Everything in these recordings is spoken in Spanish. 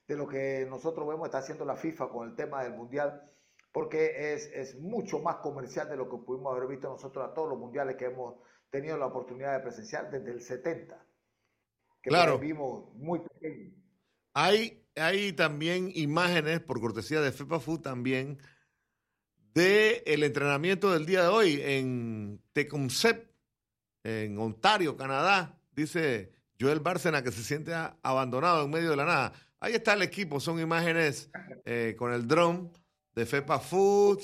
de lo que nosotros vemos está haciendo la FIFA con el tema del Mundial, porque es mucho más comercial de lo que pudimos haber visto nosotros a todos los mundiales que hemos tenido la oportunidad de presenciar desde el 70, que por ahí Claro, vimos muy pequeño. hay también imágenes, por cortesía de FEPA Food también, de el entrenamiento del día de hoy en Tecumseh, en Ontario, Canadá. Dice Joel Bárcena que se siente abandonado en medio de la nada. Ahí está el equipo, son imágenes con el dron de FEPA Food,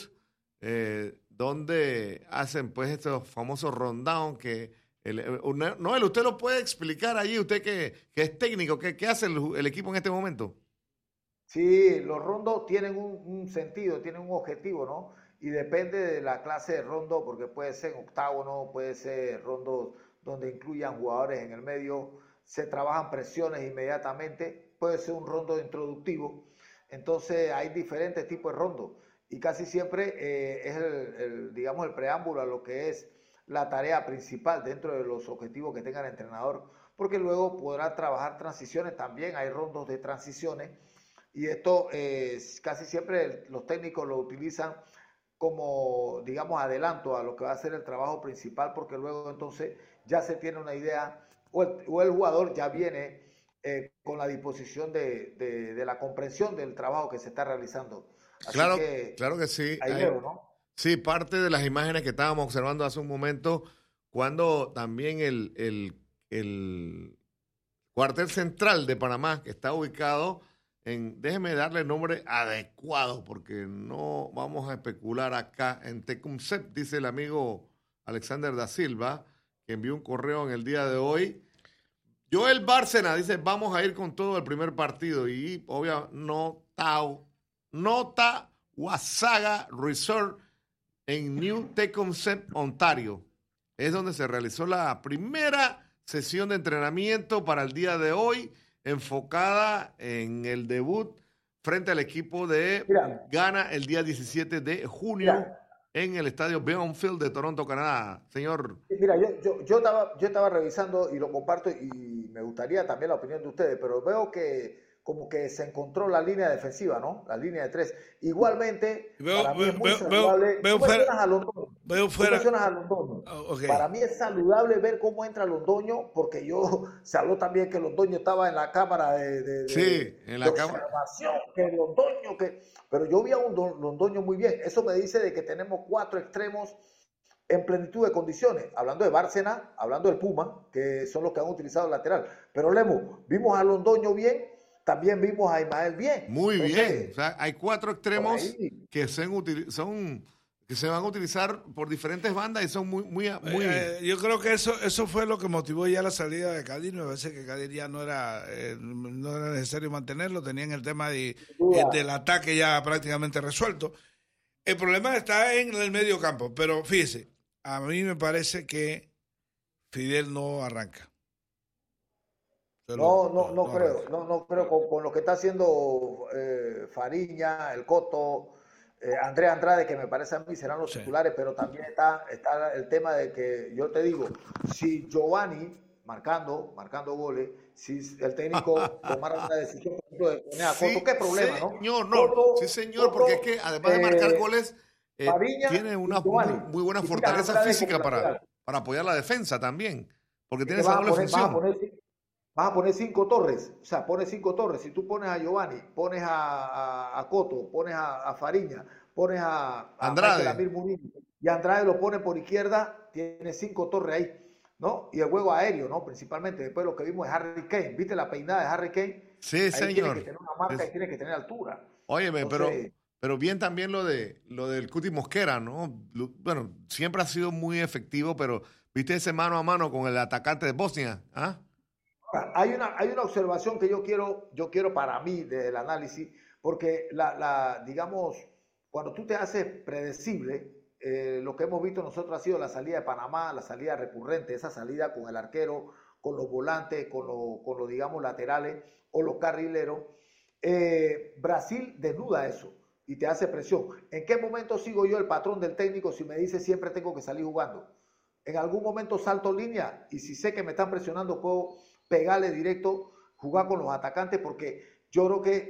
donde hacen pues estos famosos rundown que Noel, usted lo puede explicar allí, usted que es técnico, ¿qué hace el equipo en este momento? Sí, los rondos tienen un sentido, tienen un objetivo, ¿no? Y depende de la clase de rondo, porque puede ser octágono, puede ser rondos donde incluyan jugadores en el medio, se trabajan presiones inmediatamente, puede ser un rondo introductivo. Entonces hay diferentes tipos de rondos y casi siempre es digamos, el preámbulo a lo que es la tarea principal dentro de los objetivos que tenga el entrenador, porque luego podrá trabajar transiciones, también hay rondos de transiciones y esto casi siempre los técnicos lo utilizan como, digamos, adelanto a lo que va a ser el trabajo principal, porque luego entonces ya se tiene una idea o el jugador ya viene con la disposición de la comprensión del trabajo que se está realizando. Así Claro, que claro que sí. ahí veo, ¿no? Sí, parte de las imágenes que estábamos observando hace un momento, cuando también el cuartel central de Panamá, que está ubicado déjeme darle el nombre adecuado, porque no vamos a especular acá, en Tecumseh, dice el amigo Alexander da Silva, que envió un correo en el día de hoy. Joel Bárcena dice, vamos a ir con todo el primer partido, y obvio, Nota Wasaga Resort en New Tecumseh, Ontario. Es donde se realizó la primera sesión de entrenamiento para el día de hoy, enfocada en el debut frente al equipo de Mira, Ghana el día 17 de junio mira, en el estadio Beonfield de Toronto, Canadá. Señor. mira, yo estaba revisando y lo comparto y me gustaría también la opinión de ustedes, pero veo que como que se encontró la línea defensiva, ¿no? La línea de tres. Igualmente, Veo, para mí es muy veo, veo, saludable. veo fuera, veo Tú fuera. mencionas a Londoño. Ok. Para mí es saludable ver cómo entra Londoño, porque se habló también que Londoño estaba en la cámara Sí, en de la cama. observación, que Londoño, pero yo vi a un Londoño muy bien. Eso me dice de que tenemos cuatro extremos en plenitud de condiciones. Hablando de Bárcena, hablando del Puma, que son los que han utilizado el lateral. Pero Lemo, vimos a Londoño bien, también vimos a Ismael bien. Muy bien. O Entonces, sea, hay cuatro por extremos ahí. que se van a utilizar por diferentes bandas y son muy. Yo creo que eso fue lo que motivó ya la salida de Kadir. Me parece que Kadir ya no era necesario mantenerlo. Tenían el tema del ataque ya prácticamente resuelto. El problema está en el medio campo. Pero fíjese, a mí me parece que Fidel no arranca. No creo, Arranca. no creo con lo que está haciendo Fariña, el Coto, Andrés Andrade, que me parece a mí serán los Sí. titulares, pero también está el tema de que yo te digo, si Giovanni marcando goles, si el técnico tomara una decisión por ejemplo, de poner a Coto, Sí, ¿qué problema, no? señor, no. Sí, señor, porque es Coto, que además de marcar goles, Fariña tiene y una Giovanni, muy buena y tiras a fortaleza Andrade como física para, lateral. para apoyar la defensa también, porque Es tiene que esa doble función. vas a poner cinco torres, o sea, pones cinco torres. Si tú pones a Giovanni, pones a Coto, pones a Fariña, pones a Michael Andrade, Amir Murillo y Andrade lo pone por izquierda, tiene cinco torres ahí, ¿no? Y el juego aéreo, ¿no? Principalmente. Después lo que vimos es Harry Kane, ¿viste la peinada de Harry Kane? sí, Ahí tiene que señor. tener una marca y Es- tiene que tener altura. óyeme, Entonces, pero bien también lo del Cuti Mosquera, ¿no? Bueno, siempre ha sido muy efectivo, pero viste ese mano a mano con el atacante de Bosnia, ¿ah? hay una observación que yo quiero para mí del análisis, porque digamos, cuando tú te haces predecible, lo que hemos visto nosotros ha sido la salida de Panamá, la salida recurrente, esa salida con el arquero, con los volantes, con los digamos, laterales o los carrileros. Brasil desnuda eso y te hace presión. ¿En qué momento sigo yo el patrón del técnico si me dice siempre tengo que salir jugando? En algún momento salto línea y si sé que me están presionando puedo pegarle directo, jugar con los atacantes porque yo creo que